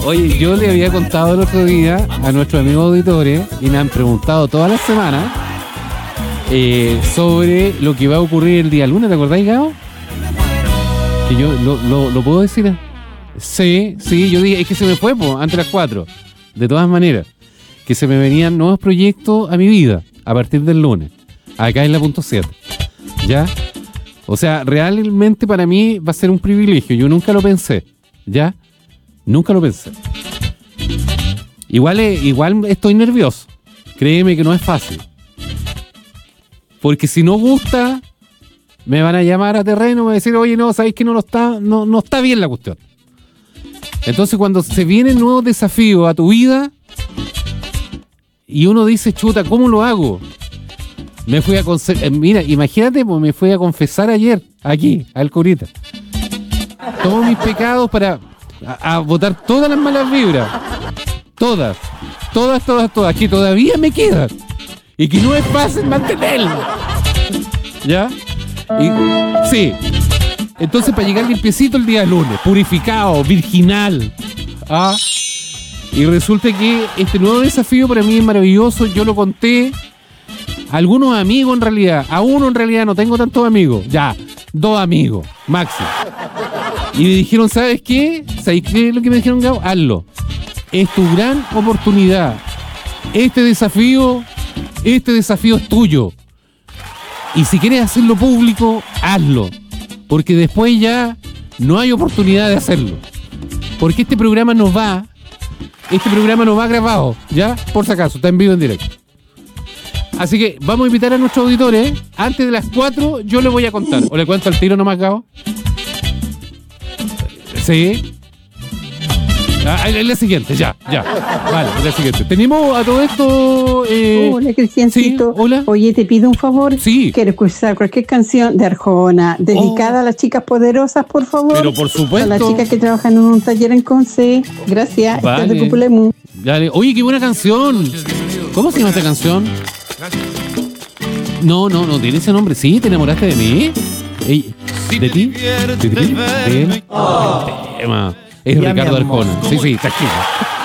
Oye, yo le había contado el otro día a nuestros amigos auditores y me han preguntado todas las semanas sobre lo que va a ocurrir el día lunes. ¿Te acordáis, Gao? Que yo lo puedo decir. Sí, yo dije, es que se me fue antes de las 4. De todas maneras, que se me venían nuevos proyectos a mi vida a partir del lunes, acá en la punto 7. ¿Ya? O sea, realmente para mí va a ser un privilegio. Yo nunca lo pensé. ¿Ya? Nunca lo pensé. Igual estoy nervioso. Créeme que no es fácil. Porque si no gusta, me van a llamar a terreno y me van a decir, oye, no, sabéis que no está bien la cuestión. Entonces, cuando se vienen nuevos desafíos a tu vida y uno dice, chuta, ¿cómo lo hago? Me fui a mira, imagínate, pues me fui a confesar ayer, aquí, al curita. Todos mis pecados para a botar todas las malas vibras. Todas, que todavía me quedan. Y que no es fácil mantenerlo. ¿Ya? Y sí. Entonces, para llegar limpiecito el día lunes, purificado, virginal. ¿Ah? Y resulta que este nuevo desafío para mí es maravilloso. Yo lo conté a algunos amigos en realidad. A uno en realidad no tengo tantos amigos. Ya, 2 amigos, máximo. Y me dijeron, ¿sabes qué? ¿Sabes qué es lo que me dijeron, Gabo? Hazlo. Es tu gran oportunidad. Este desafío es tuyo. Y si quieres hacerlo público, hazlo. Porque después ya no hay oportunidad de hacerlo. Porque este programa no va grabado, ¿ya? Por si acaso, está en vivo en directo. Así que vamos a invitar a nuestros auditores. Antes de las 4 yo les voy a contar. ¿O le cuento al tiro nomás, Gabo? Sí. Es la siguiente, ya. Vale, es la siguiente. Tenemos a todo esto... Hola, Cristiancito. Sí, hola. Oye, te pido un favor. Sí. Quiero escuchar cualquier canción de Arjona dedicada a las chicas poderosas, por favor. Pero por supuesto. A las chicas que trabajan en un taller en Conce. Gracias. Vale. De Cupulemu. Dale. Oye, qué buena canción. ¿Cómo se llama esta canción? No tiene ese nombre. Sí, ¿te enamoraste de mí? ¿De ti? ¿De él? Tema. Es Ya, Ricardo mi amor. Arjona. Sí, tranquilo.